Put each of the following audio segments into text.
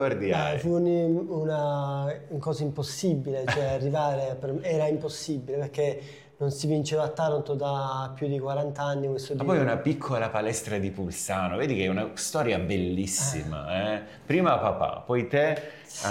Fu una cosa impossibile, cioè arrivare, era impossibile perché non si vinceva a Taranto da più di 40 anni. Ma poi una piccola palestra di Pulsano, vedi che è una storia bellissima. Prima papà, poi te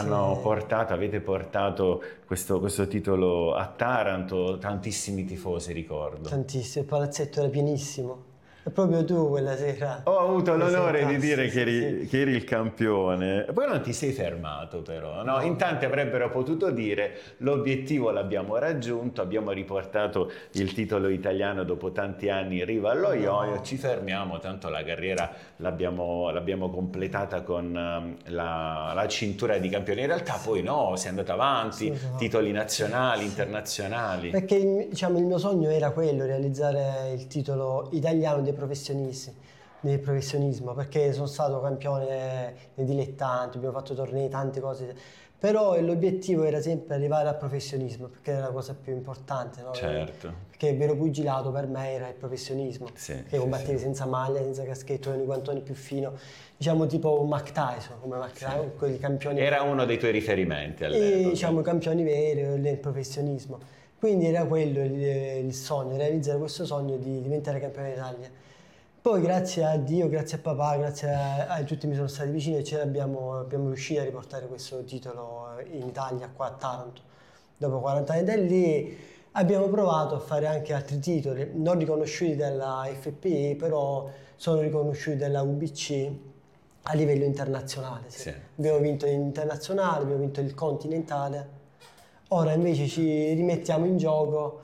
avete portato questo titolo a Taranto, tantissimi tifosi ricordo. Tantissimi, il palazzetto era pienissimo. E proprio tu quella sera. Ho avuto l'onore di dire che eri il campione. Poi non ti sei fermato però, no? In tanti avrebbero potuto dire l'obiettivo l'abbiamo raggiunto, abbiamo riportato il titolo italiano dopo tanti anni in riva allo Ioio, ci fermiamo, tanto la carriera l'abbiamo completata con la cintura di campione. In realtà poi no, sei andato avanti, titoli nazionali, internazionali. Perché diciamo, il mio sogno era quello, realizzare il titolo italiano dei professionisti, del professionismo, perché sono stato campione nei dilettanti, abbiamo fatto tornei, tante cose, però l'obiettivo era sempre arrivare al professionismo, perché era la cosa più importante, no? Certo. Perché il vero pugilato per me era il professionismo, che combattevi senza maglia, senza caschetto, con i guantoni più fino, diciamo tipo un Mike Tyson, come Tyson, quei campioni. Era uno dei tuoi riferimenti all'epoca. Diciamo i campioni veri del professionismo. Quindi era quello il sogno, realizzare questo sogno di diventare campione d'Italia. Poi grazie a Dio, grazie a papà, grazie a tutti mi sono stati vicini e abbiamo riuscito a riportare questo titolo in Italia, qua a Taranto. Dopo 40 anni da lì abbiamo provato a fare anche altri titoli, non riconosciuti dalla FPI, però sono riconosciuti dalla UBC a livello internazionale. Sì. Abbiamo vinto l'internazionale, abbiamo vinto il continentale. Ora invece ci rimettiamo in gioco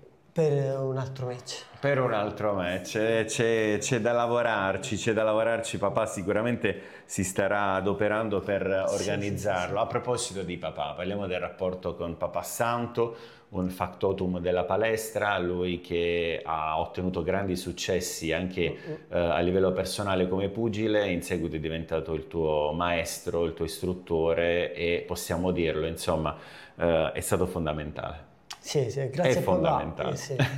per un altro match. Per un altro match, c'è da lavorarci, papà sicuramente si starà adoperando per organizzarlo. A proposito di papà, parliamo del rapporto con papà Santo, un factotum della palestra, lui che ha ottenuto grandi successi anche a livello personale come pugile, in seguito è diventato il tuo maestro, il tuo istruttore e possiamo dirlo, insomma, è stato fondamentale. Sì, grazie a papà.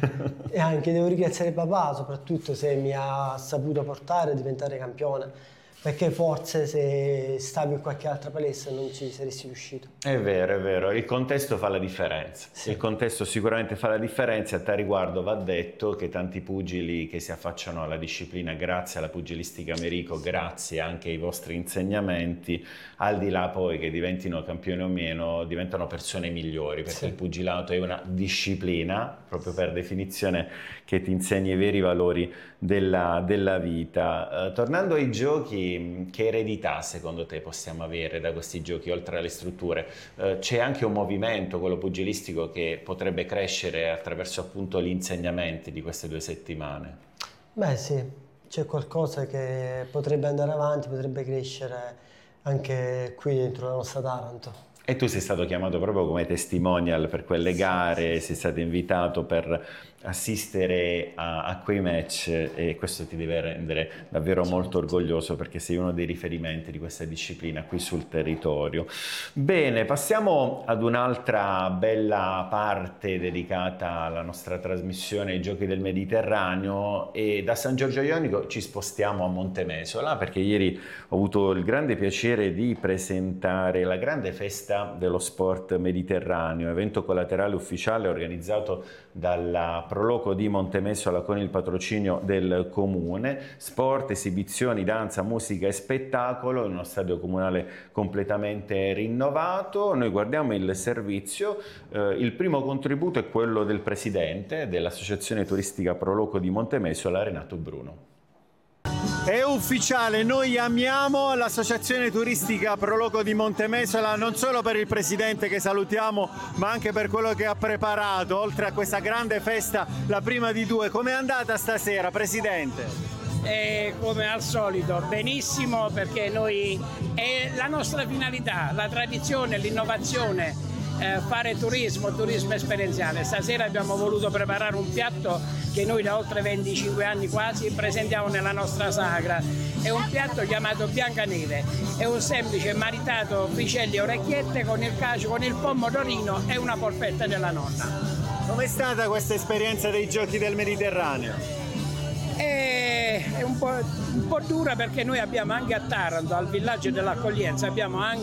E anche devo ringraziare papà, soprattutto se mi ha saputo portare a diventare campione, perché forse se stavi in qualche altra palestra non ci saresti riuscito. È vero, il contesto fa la differenza. Sì. Il contesto sicuramente fa la differenza. A tal riguardo va detto che tanti pugili che si affacciano alla disciplina grazie alla pugilistica Merico, grazie anche ai vostri insegnamenti, al di là poi che diventino campioni o meno, diventano persone migliori, perché il pugilato è una disciplina, proprio per definizione, che ti insegna i veri valori della vita. Tornando ai giochi, che eredità secondo te possiamo avere da questi giochi, oltre alle strutture? C'è anche un movimento, quello pugilistico, che potrebbe crescere attraverso appunto gli insegnamenti di queste 2 settimane? Beh sì, c'è qualcosa che potrebbe andare avanti, potrebbe crescere anche qui dentro la nostra Taranto. E tu sei stato chiamato proprio come testimonial per quelle gare, sei stato invitato per assistere a quei match e questo ti deve rendere davvero molto orgoglioso perché sei uno dei riferimenti di questa disciplina qui sul territorio. Bene, passiamo ad un'altra bella parte dedicata alla nostra trasmissione ai Giochi del Mediterraneo e da San Giorgio Ionico ci spostiamo a Montemesola perché ieri ho avuto il grande piacere di presentare la grande festa dello sport mediterraneo, evento collaterale ufficiale organizzato dalla Proloco di Montemesola con il patrocinio del comune. Sport, esibizioni, danza, musica e spettacolo in uno stadio comunale completamente rinnovato. Noi guardiamo il servizio, il primo contributo è quello del presidente dell'associazione turistica Proloco di Montemesola, Renato Bruno. È ufficiale, noi amiamo l'associazione turistica Proloco di Montemesola non solo per il presidente che salutiamo ma anche per quello che ha preparato oltre a questa grande festa, la prima di 2. Com'è andata stasera, presidente? Come al solito, benissimo, perché noi è la nostra finalità, la tradizione, l'innovazione, fare turismo esperienziale. Stasera abbiamo voluto preparare un piatto che noi da oltre 25 anni quasi presentiamo nella nostra sagra. È un piatto chiamato Biancaneve, è un semplice marinato fricelli e orecchiette con il cacio, con il pomodorino e una polpetta della nonna. Com'è stata questa esperienza dei Giochi del Mediterraneo? È un po' dura perché noi abbiamo anche a Taranto, al villaggio dell'accoglienza, abbiamo anche